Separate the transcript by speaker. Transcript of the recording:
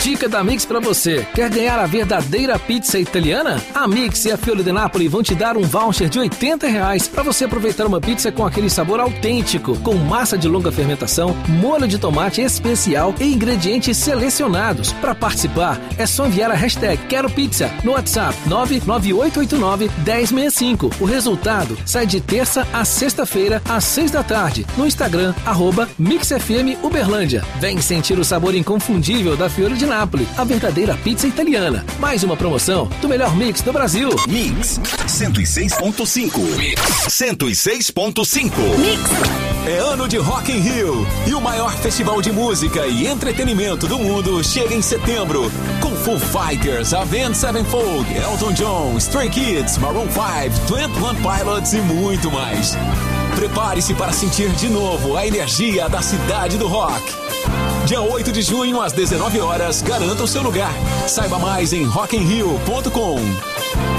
Speaker 1: Dica da Mix pra você. Quer ganhar a verdadeira pizza italiana? A Mix e a Fiore de Napoli vão te dar um voucher de R$80 para você aproveitar uma pizza com aquele sabor autêntico, com massa de longa fermentação, molho de tomate especial e ingredientes selecionados. Para participar, é só enviar a hashtag Quero Pizza no WhatsApp 99889-1065. O resultado sai de terça a sexta-feira, às 6 da tarde, no Instagram, @MixFM Uberlândia. Vem sentir o sabor inconfundível da Fiore de Napoli, a verdadeira pizza italiana. Mais uma promoção do melhor mix do Brasil.
Speaker 2: Mix 106.5. Mix 106.5. Mix.
Speaker 3: É ano de Rock in Rio e o maior festival de música e entretenimento do mundo chega em setembro com Foo Fighters, Avenged Sevenfold, Elton John, Stray Kids, Maroon 5, 21 Pilots e muito mais. Prepare-se para sentir de novo a energia da cidade do rock. Dia 8 de junho, às 19 horas, garanta o seu lugar. Saiba mais em rockinrio.com.